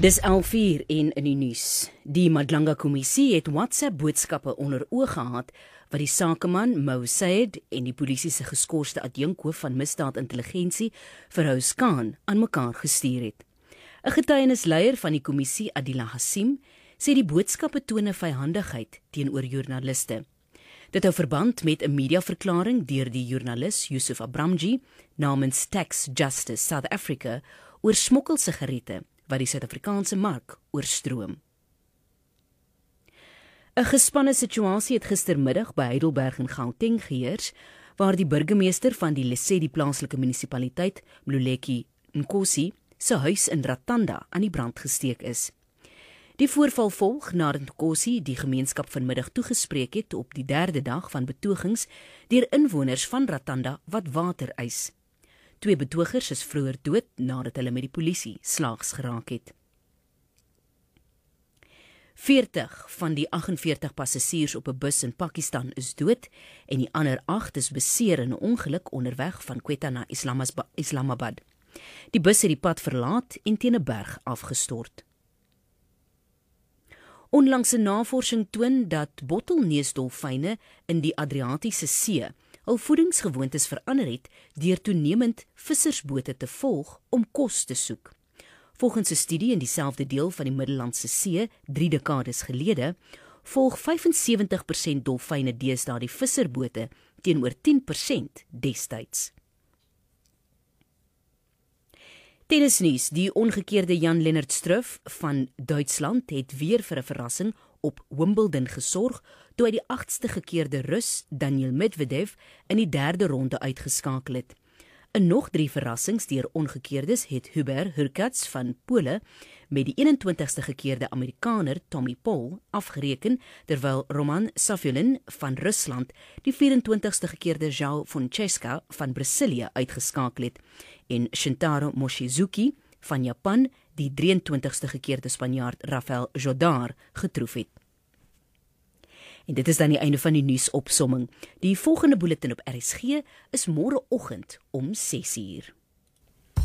Dis 11:00 en in die nuus. Die Madlanga-kommissie het WhatsApp-boodskappe onder oog gehad wat die sakeman Mo Said en die polisie se geskorste adjunkhoof van misdaadintelligensie, Feroz Khan, aan mekaar gestuur het. 'n Getuienisleier van die kommissie, Adila Hassim, sê die boodskappe toon 'n vyhandigheid teenoor joernaliste. Dit hou verband met 'n mediaverklaring deur die joernalis Yusuf Abramji namens Tax Justice South Africa oor smokkelsigarette wat die Suid-Afrikaanse mark oorstroom. 'n Gespanne situasie het gistermiddag by Heidelberg in Gauteng geheers, waar die burgemeester van die Lesedi plaaslike munisipaliteit, Mluleki Nkosi, se huis in Ratanda aan die brand gesteek is. Die voorval volg nadat Nkosi die gemeenskap vanmiddag toegespreek het op die 3de dag van betogings deur inwoners van Ratanda wat water eis. 2 betogers is vroeër dood nadat hulle met die polisie slaags geraak het. 40 van die 48 passasiers op 'n bus in Pakistan is dood en die ander 8 is beseer in 'n ongeluk onderweg van Quetta na Islamabad. Die bus het die pad verlaat en teen 'n berg afgestort. Onlangse navorsing toon dat bottelneusdolfyne in die Adriatiese See hul voedingsgewoontes verander het deur toenemend vissersbote te volg om kos te soek. Volgens 'n studie in dieselfde deel van die Middellandse See 3 dekades gelede, volg 75% dolfyne deesdae die visserbote teenoor 10% destyds. Tennisnuus, die ongekeerde Jan-Lennard Struff van Duitsland het weer vir 'n verrassing op Wimbledon gesorg toe hy die 8ste gekeerde Rus Daniil Medvedev in die 3de ronde uitgeskakel het. In nog 3 verrassings deur ongekeerdes het Hubert Hurkacz van Pole met die 21ste gekeerde Amerikaner Tommy Paul afgereken, terwyl Roman Safiullin van Rusland die 24ste gekeerde João Fonseca van Brasilië uitgeskakel het en Shintaro Mochizuki van Japan die 23ste gekeerde Spanjaard Rafael Jodar getroof het. En dit is dan die einde van die nuusopsomming. Die volgende bulletin op RSG is môreoggend om 6:00.